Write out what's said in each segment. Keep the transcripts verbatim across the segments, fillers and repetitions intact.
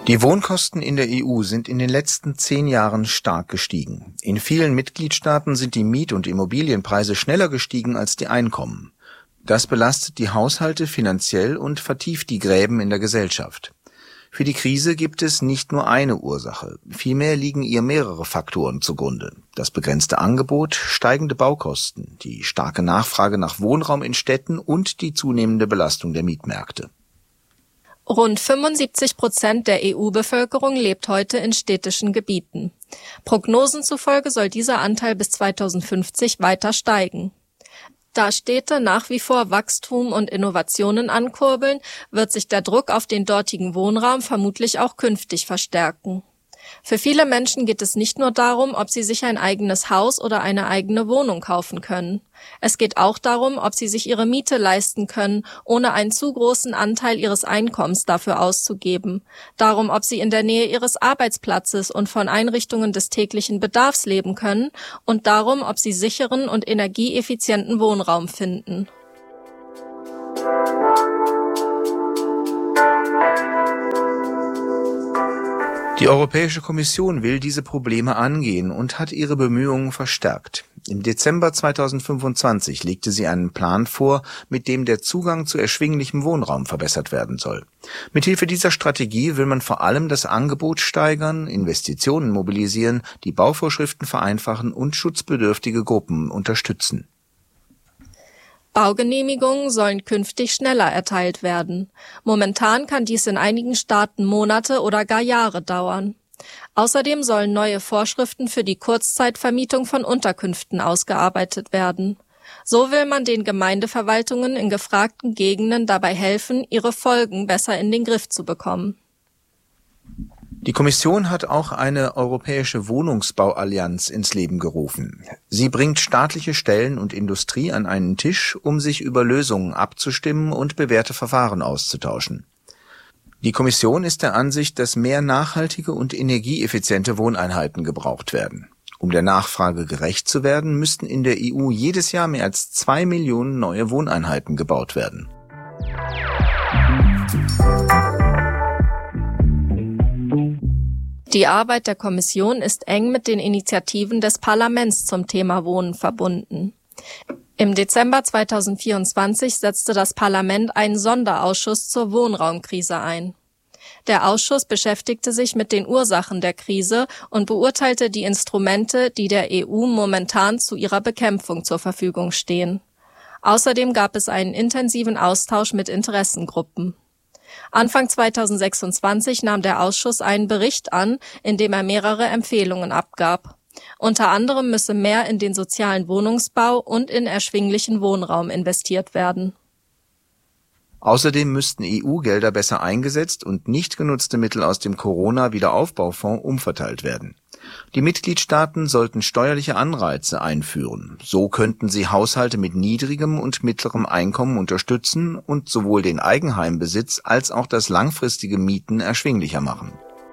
Die Wohnkosten in der E U sind in den letzten zehn Jahren stark gestiegen. In vielen Mitgliedstaaten sind die Miet- und Immobilienpreise schneller gestiegen als die Einkommen. Das belastet die Haushalte finanziell und vertieft die Gräben in der Gesellschaft. Für die Krise gibt es nicht nur eine Ursache, vielmehr liegen ihr mehrere Faktoren zugrunde. Das begrenzte Angebot, steigende Baukosten, die starke Nachfrage nach Wohnraum in Städten und die zunehmende Belastung der Mietmärkte. Rund fünfundsiebzig Prozent der E U-Bevölkerung lebt heute in städtischen Gebieten. Prognosen zufolge soll dieser Anteil bis zweitausendfünfzig weiter steigen. Da Städte nach wie vor Wachstum und Innovationen ankurbeln, wird sich der Druck auf den dortigen Wohnraum vermutlich auch künftig verstärken. Für viele Menschen geht es nicht nur darum, ob sie sich ein eigenes Haus oder eine eigene Wohnung kaufen können. Es geht auch darum, ob sie sich ihre Miete leisten können, ohne einen zu großen Anteil ihres Einkommens dafür auszugeben. Darum, ob sie in der Nähe ihres Arbeitsplatzes und von Einrichtungen des täglichen Bedarfs leben können und darum, ob sie sicheren und energieeffizienten Wohnraum finden. Die Europäische Kommission will diese Probleme angehen und hat ihre Bemühungen verstärkt. Im Dezember zweitausendfünfundzwanzig legte sie einen Plan vor, mit dem der Zugang zu erschwinglichem Wohnraum verbessert werden soll. Mithilfe dieser Strategie will man vor allem das Angebot steigern, Investitionen mobilisieren, die Bauvorschriften vereinfachen und schutzbedürftige Gruppen unterstützen. Baugenehmigungen sollen künftig schneller erteilt werden. Momentan kann dies in einigen Staaten Monate oder gar Jahre dauern. Außerdem sollen neue Vorschriften für die Kurzzeitvermietung von Unterkünften ausgearbeitet werden. So will man den Gemeindeverwaltungen in gefragten Gegenden dabei helfen, ihre Folgen besser in den Griff zu bekommen. Die Kommission hat auch eine europäische Wohnungsbauallianz ins Leben gerufen. Sie bringt staatliche Stellen und Industrie an einen Tisch, um sich über Lösungen abzustimmen und bewährte Verfahren auszutauschen. Die Kommission ist der Ansicht, dass mehr nachhaltige und energieeffiziente Wohneinheiten gebraucht werden. Um der Nachfrage gerecht zu werden, müssten in der E U jedes Jahr mehr als zwei Millionen neue Wohneinheiten gebaut werden. Die Arbeit der Kommission ist eng mit den Initiativen des Parlaments zum Thema Wohnen verbunden. Im Dezember zweitausendvierundzwanzig setzte das Parlament einen Sonderausschuss zur Wohnraumkrise ein. Der Ausschuss beschäftigte sich mit den Ursachen der Krise und beurteilte die Instrumente, die der E U momentan zu ihrer Bekämpfung zur Verfügung stehen. Außerdem gab es einen intensiven Austausch mit Interessengruppen. Anfang zweitausendsechsundzwanzig nahm der Ausschuss einen Bericht an, in dem er mehrere Empfehlungen abgab. Unter anderem müsse mehr in den sozialen Wohnungsbau und in erschwinglichen Wohnraum investiert werden. Außerdem müssten E U-Gelder besser eingesetzt und nicht genutzte Mittel aus dem Corona-Wiederaufbaufonds umverteilt werden. Die Mitgliedstaaten sollten steuerliche Anreize einführen. So könnten sie Haushalte mit niedrigem und mittlerem Einkommen unterstützen und sowohl den Eigenheimbesitz als auch das langfristige Mieten erschwinglicher machen.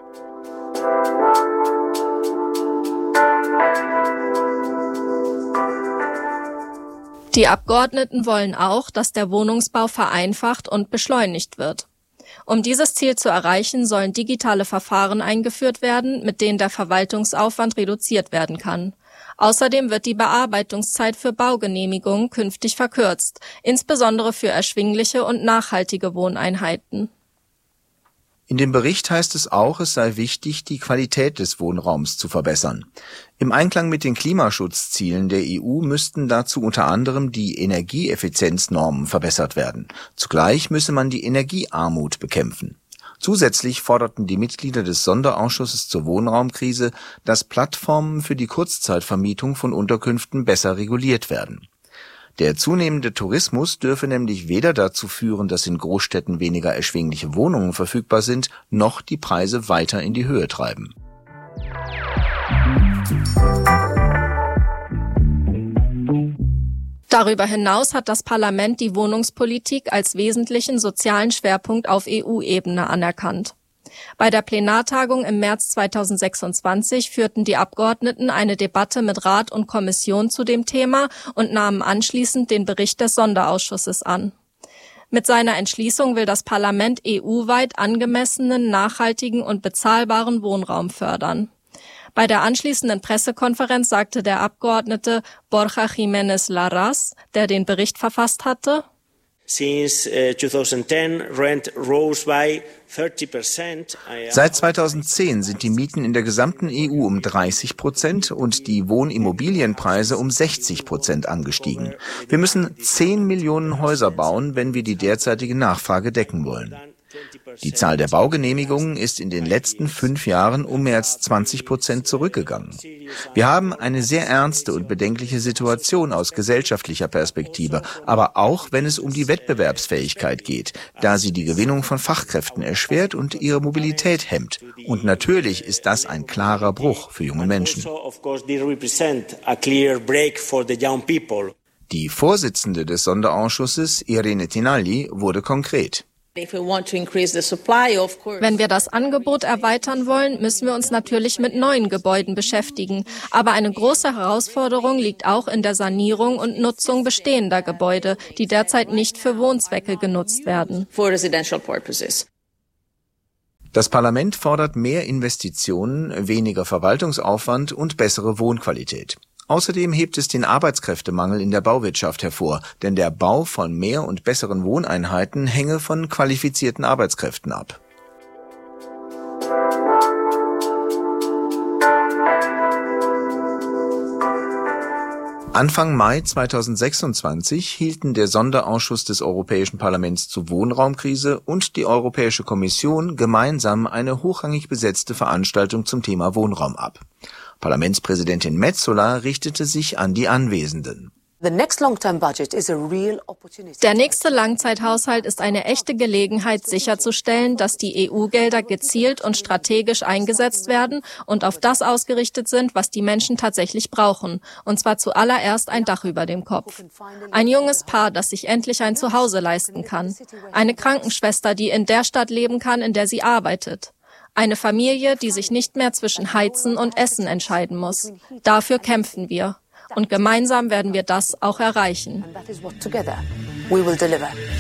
Die Abgeordneten wollen auch, dass der Wohnungsbau vereinfacht und beschleunigt wird. Um dieses Ziel zu erreichen, sollen digitale Verfahren eingeführt werden, mit denen der Verwaltungsaufwand reduziert werden kann. Außerdem wird die Bearbeitungszeit für Baugenehmigungen künftig verkürzt, insbesondere für erschwingliche und nachhaltige Wohneinheiten. In dem Bericht heißt es auch, es sei wichtig, die Qualität des Wohnraums zu verbessern. Im Einklang mit den Klimaschutzzielen der E U müssten dazu unter anderem die Energieeffizienznormen verbessert werden. Zugleich müsse man die Energiearmut bekämpfen. Zusätzlich forderten die Mitglieder des Sonderausschusses zur Wohnraumkrise, dass Plattformen für die Kurzzeitvermietung von Unterkünften besser reguliert werden. Der zunehmende Tourismus dürfe nämlich weder dazu führen, dass in Großstädten weniger erschwingliche Wohnungen verfügbar sind, noch die Preise weiter in die Höhe treiben. Darüber hinaus hat das Parlament die Wohnungspolitik als wesentlichen sozialen Schwerpunkt auf E U-Ebene anerkannt. Bei der Plenartagung im März zweitausendsechsundzwanzig führten die Abgeordneten eine Debatte mit Rat und Kommission zu dem Thema und nahmen anschließend den Bericht des Sonderausschusses an. Mit seiner Entschließung will das Parlament E U-weit angemessenen, nachhaltigen und bezahlbaren Wohnraum fördern. Bei der anschließenden Pressekonferenz sagte der Abgeordnete Borja Jiménez Larraz, der den Bericht verfasst hatte: Seit zweitausendzehn sind die Mieten in der gesamten E U um dreißig Prozent und die Wohnimmobilienpreise um sechzig Prozent angestiegen. Wir müssen zehn Millionen Häuser bauen, wenn wir die derzeitige Nachfrage decken wollen. Die Zahl der Baugenehmigungen ist in den letzten fünf Jahren um mehr als zwanzig Prozent zurückgegangen. Wir haben eine sehr ernste und bedenkliche Situation aus gesellschaftlicher Perspektive, aber auch wenn es um die Wettbewerbsfähigkeit geht, da sie die Gewinnung von Fachkräften erschwert und ihre Mobilität hemmt. Und natürlich ist das ein klarer Bruch für junge Menschen. Die Vorsitzende des Sonderausschusses, Irene Tinagli, wurde konkret. Wenn wir das Angebot erweitern wollen, müssen wir uns natürlich mit neuen Gebäuden beschäftigen. Aber eine große Herausforderung liegt auch in der Sanierung und Nutzung bestehender Gebäude, die derzeit nicht für Wohnzwecke genutzt werden. Das Parlament fordert mehr Investitionen, weniger Verwaltungsaufwand und bessere Wohnqualität. Außerdem hebt es den Arbeitskräftemangel in der Bauwirtschaft hervor, denn der Bau von mehr und besseren Wohneinheiten hänge von qualifizierten Arbeitskräften ab. Anfang Mai zweitausendsechsundzwanzig hielten der Sonderausschuss des Europäischen Parlaments zur Wohnraumkrise und die Europäische Kommission gemeinsam eine hochrangig besetzte Veranstaltung zum Thema Wohnraum ab. Parlamentspräsidentin Metsola richtete sich an die Anwesenden. Der nächste Langzeithaushalt ist eine echte Gelegenheit, sicherzustellen, dass die E U-Gelder gezielt und strategisch eingesetzt werden und auf das ausgerichtet sind, was die Menschen tatsächlich brauchen, und zwar zuallererst ein Dach über dem Kopf. Ein junges Paar, das sich endlich ein Zuhause leisten kann. Eine Krankenschwester, die in der Stadt leben kann, in der sie arbeitet. Eine Familie, die sich nicht mehr zwischen Heizen und Essen entscheiden muss. Dafür kämpfen wir. Und gemeinsam werden wir das auch erreichen. We will deliver.